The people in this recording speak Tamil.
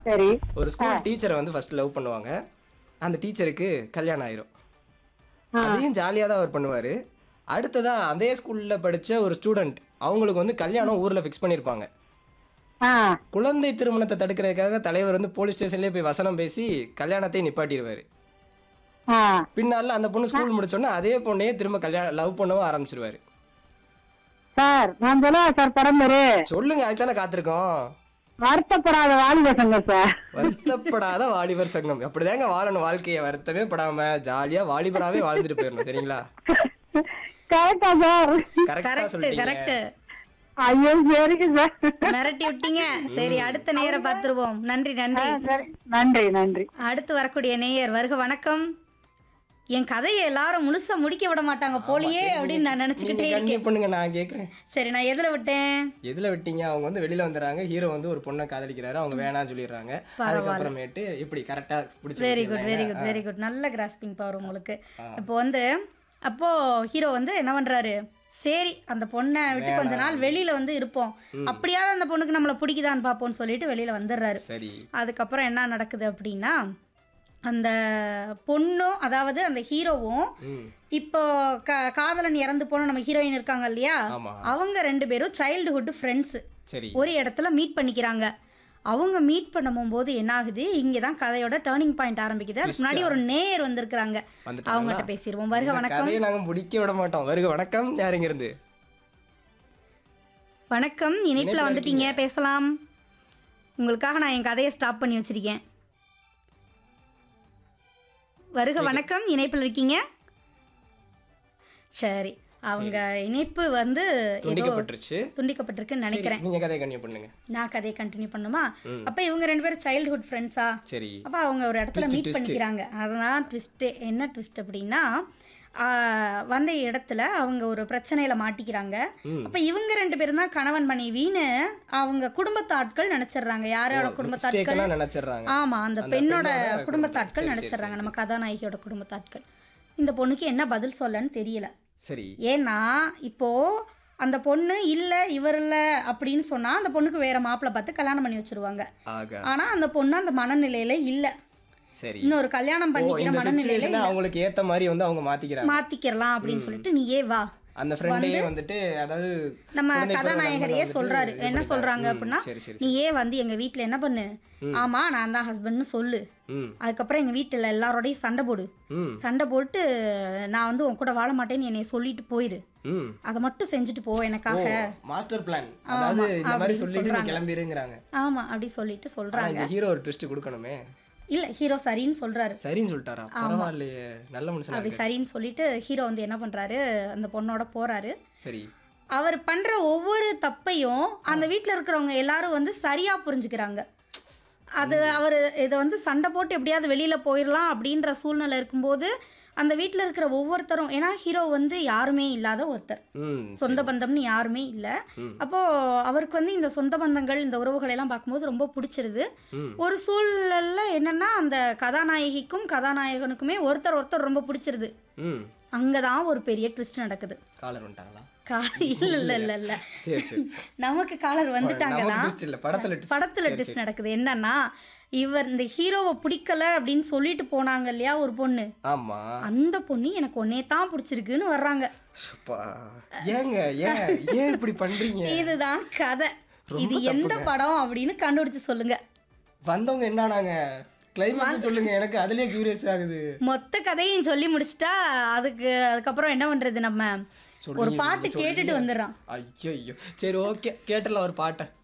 சரி. ஒரு ஆ, ஸ்கூல் டீச்சரை வந்து ஃபர்ஸ்ட் லவ் பண்ணுவாங்க. அந்த டீச்சருக்கு கல்யாணம் ஆயிரும். ஆ, அதையும் ஜாலியாக தான் அவர் பண்ணுவார். அடுத்ததா அதே ஸ்கூலில் படித்த ஒரு ஸ்டூடெண்ட் அவங்களுக்கு வந்து கல்யாணம் ஊரில் ஃபிக்ஸ் பண்ணியிருப்பாங்க. ஆ, குழந்தை திருமணத்தை தடுக்கிறதுக்காக தலைவர் வந்து போலீஸ் ஸ்டேஷன்லேயே போய் வசனம் பேசி கல்யாணத்தை நிப்பாட்டிடுவார். ஆ. பின்னால அந்த பொண்ணு ஸ்கூல் முடிச்சோன்னே அதே பொண்ணையே திரும்ப கல்யாணம் லவ் பண்ணவும் ஆரம்பிச்சிருவாரு. சார் நான் சொல்லவா சார் படம் பேரு? சொல்லுங்க, அதுக்கு தானே காத்திருக்கோம். வருத்தப்படாத வாலிப சங்கம் சார். வருத்தப்படாத வாலிபர் சங்கம். அப்படிதாங்க வாழணும் வாழ்க்கையை, வருத்தமே படாம ஜாலியா வாலிபராகவே வாழ்ந்துட்டு போயிடணும். சரிங்களா? கரெக்டா சார்? கரெக்டா கரெக்ட் சொல்லிட்டீங்க. கரெக்ட். ஐயோ சரிங்க சார். மிரட்டி விட்டீங்க. சரி, அடுத்த நேயரை பார்த்துருவோம். நன்றி ஆ, நன்றி. சரி. நன்றி நன்றி. அடுத்து வரக்கூடிய நேயர் வருக. வணக்கம். என் கதையை எல்லாரும் முழுசா முடிக்க விட மாட்டாங்க போலியே அப்படின்னு நான் நினைச்சுக்கிட்டே நீங்க கண்டினியூ இருக்கேன். பண்ணுங்க, நான் கேக்குறேன். சரி, நான் எதுல விட்டேன்? எதுல விட்டீங்க? அவங்க வந்து வெளியில வந்துடுறாங்க, ஹீரோ வந்து ஒரு பொண்ணை காதலிக்கிறாரு, அவங்க வேணாம்னு சொல்லிடுறாங்க. அதுக்கப்புறமேட்டு இப்படி கரெக்டா பிடிச்சி. Very good very good very good. நல்ல கிராஸ்பிங் பவர் உங்களுக்கு. இப்போ வந்து அப்போ ஹீரோ வந்து என்ன பண்றாரு, சரி அந்த பொண்ணை விட்டு கொஞ்ச நாள் வெளியில வந்து இருப்போம், அப்படியாவது அந்த பொண்ணுக்கு நம்மளை பிடிக்குதான்னு பார்ப்போம்னு சொல்லிட்டு வெளியில வந்துடுறாரு. சரி. அதுக்கப்புறம் என்ன நடக்குது அப்படின்னா, அந்த பொண்ணும் அதாவது அந்த ஹீரோவும் ம். இப்போ காதலன் இறந்து போன நம்ம ஹீரோயின் இருக்காங்க இல்லையா, ஆமா. அவங்க ரெண்டு பேரும் சைல்டுஹுட் ஃப்ரெண்ட்ஸு. சரி. ஒரு இடத்துல மீட் பண்ணிக்கிறாங்க. அவங்க மீட் பண்ணும்போது என்ன ஆகுது, இங்கே தான் கதையோட டேர்னிங் பாயிண்ட் ஆரம்பிக்குது. அதுக்கு முன்னாடி ஒரு நேயர் வந்திருக்கிறாங்க, வந்துட்டாங்களா? அவங்ககிட்ட பேசிடுவோம். வருக வணக்கம். கதையை நாங்க முடிக்க விட மாட்டோம். வருக வணக்கம். யாருங்க இருந்து? வணக்கம், இணைப்பில் வந்துட்டீங்க, பேசலாம். உங்களுக்காக நான் என் கதையை ஸ்டாப் பண்ணி வச்சிருக்கேன். வருக வணக்கம், இணைப்பில் இருக்கீங்க. சரி, அவங்க இணைப்பு வந்து ஏதோ துண்டிக்கப்பட்டுருச்சு. துண்டிக்கப்பட்டிருக்குன்னு நினைக்கிறேன். நீங்க கதையை கண்டினியூ பண்ணுங்க. நான் கதையை கண்டினியூ பண்ணுமா? அப்ப இவங்க ரெண்டு பேரும் சைல்டுஹுட் ஃப்ரெண்ட்ஸா? சரி. அப்ப அவங்க ஒரு இடத்துல மீட் பண்ணிக்கிறாங்க. அதெல்லாம் ட்விஸ்ட்டு. என்ன ட்விஸ்ட் அப்படின்னா, வந்த இடத்துல அவங்க ஒரு பிரச்சனையில மாட்டிக்கிறாங்க. அப்ப இவங்க ரெண்டு பேரும் தான் கணவன் மனைவின்னு அவங்க குடும்பத்து ஆட்கள் நினைச்சிடுறாங்க. யாரோட குடும்பத்தாட்கள்? மிஸ்டேக்கா நினைச்சிடுறாங்க. ஆமா, அந்த பெண்ணோட குடும்பத்தாட்கள் நினைச்சிடுறாங்க, நம்ம கதாநாயகியோட குடும்பத்தாட்கள். இந்த பொண்ணுக்கு என்ன பதில் சொல்லன்னு தெரியல. சரி. ஏன்னா இப்போ அந்த பொண்ணு இல்ல இவர் இல்ல அப்படின்னு சொன்னா அந்த பொண்ணுக்கு வேற மாப்பிள்ளை பார்த்து கல்யாணம் பண்ணி வச்சிருவாங்க. ஆக. ஆனா அந்த பொண்ணு அந்த மனநிலையில இல்ல. சரி. இன்னொரு கல்யாணம் பண்ணிக்கிற இந்த மனநிலையில சிச்சுவேஷனை இல்ல. அவங்களுக்கு ஏத்த மாதிரி வந்து அவங்க மாத்திக்கிறாங்க. மாத்திக்கிறலாம் அப்படின்னு சொல்லிட்டு நீயே வா. அந்த ஃப்ரெண்டையே வந்துட்டு அதாவது நம்ம குழந்தை பருவ கதாநாயகரையே நண்பனை சொல்றாரு. வந்துட்டு என்ன இப்படி சொல்றாங்க தான். அப்படின்னா, சரி சரி. நீயே வந்து எங்க வீட்டுல என்ன பண்ணு, ஆமா நான் தான் ஹஸ்பண்ட்னு சொல்லு, ம். அதுக்கப்புறம் எங்க வீட்டுல எல்லாரோடையும் சண்டை போடு, ம். சண்டை போட்டு நான் வந்து உன் கூட வாழ மாட்டேன்னு என்னைய சொல்லிட்டு போயிரு, ம். அதை மட்டும் செஞ்சுட்டு போ எனக்காக. Master plan. அதாவது இந்த மாதிரி அப்படின்னு சொல்லிட்டு நீ சொல்றாங்க. கிளம்பிருங்கறாங்க. ஆமா அப்படி சொல்லிட்டு ஆனா சொல்றாங்க. இந்த ஹீரோ ஒரு ட்விஸ்ட் கொடுக்கணுமே. இல்ல ஹீரோ சரின்னு சொல்றாரு. சரின்னு சொல்லிட்டாரா? பரவாயில்லையே, நல்ல மனுஷனா அப்படி இருக்கு. சரின்னு சொல்லிட்டு ஹீரோ வந்து என்ன பண்றாரு, அந்த பொண்ணோட போறாரு. சரி. அவர் பண்ற ஒவ்வொரு தப்பையும் அந்த வீட்டில் இருக்கிறவங்க எல்லாரும் வந்து சரியா புரிஞ்சுக்கிறாங்க. அது அவர் இதை வந்து சண்டை போட்டு எப்படியாவது வெளியில போயிடலாம் அப்படின்ற சூழ்நிலை இருக்கும்போது அந்த வீட்டில் இருக்கிற ஒவ்வொருத்தரும், ஏன்னா ஹீரோ வந்து யாருமே இல்லாத ஒருத்தர், ம். சொந்த பந்தம்னு யாருமே இல்லை. அப்போ அவருக்கு வந்து இந்த சொந்த பந்தங்கள் இந்த உறவுகளை எல்லாம் பார்க்கும்போது ரொம்ப பிடிச்சிருது. ம். ஒரு சூழல்ல என்னன்னா அந்த கதாநாயகிக்கும் கதாநாயகனுக்குமே ஒருத்தர் ஒருத்தர் ரொம்ப பிடிச்சிருது. ம். அங்கதான் ஒரு பெரிய ட்விஸ்ட் நடக்குது. காலர் வந்துட்டாங்களா? இல்ல இல்ல இல்ல இல்ல சரி சரி. நமக்கு காலர் வந்துட்டாங்க நமக்கு தான். twist இல்ல, படத்துல twist. படத்துல சரி, ட்விஸ்ட் சரி. நடக்குது. என்னன்னா, இவர் இந்த ஹீரோவை பிடிக்கல அப்படின்னு சொல்லிட்டு போனாங்க இல்லையா ஒரு பொண்ணு, ஆமா. அந்த பொண்ணு எனக்கு ஒன்னே தான் பிடிச்சிருக்குன்னு வர்றாங்க. சுப்பா. ஏங்க ஏன் ஏன் இப்படி பண்றீங்க? இதுதான் கதை. ரொம்ப இது எந்த படம் அப்படின்னு கண்டுபிடிச்சு சொல்லுங்க. வந்தவங்க என்னானாங்க? கிளைமாக்ஸ் சொல்லுங்க, எனக்கு அதுலயே கியூரியஸ் ஆகுது. மொத்த கதையும் சொல்லி முடிச்சிட்டா அதுக்கப்புறம் என்ன பண்றது, நம்ம ஒரு பாட்டு கேட்டுட்டு வந்துடுறான். ஐயோ ஐயோ. சரி ஓகே, கேட்டலாம் ஒரு பாட்டை.